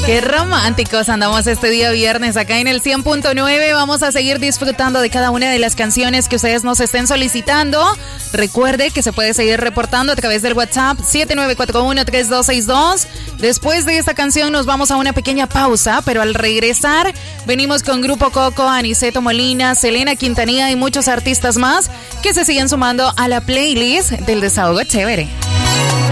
Qué románticos andamos este día viernes acá en el 100.9. Vamos a seguir disfrutando de cada una de las canciones que ustedes nos estén solicitando. Recuerde que se puede seguir reportando a través del WhatsApp 7941-3262. Después de esta canción nos vamos a una pequeña pausa, pero al regresar venimos con Grupo Coco, Aniceto Molina, Selena Quintanilla y muchos artistas más que se siguen sumando a la playlist del Desahogo Chévere.